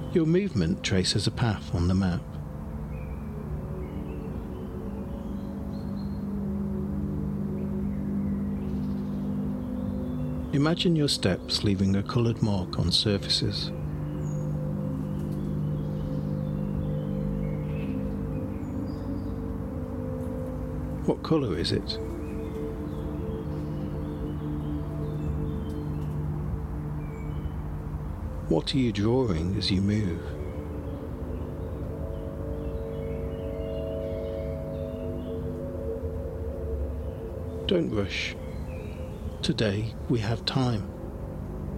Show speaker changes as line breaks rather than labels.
Your movement traces a path on the map. Imagine your steps leaving a coloured mark on surfaces. What colour is it? What are you drawing as you move? Don't rush. Today we have time.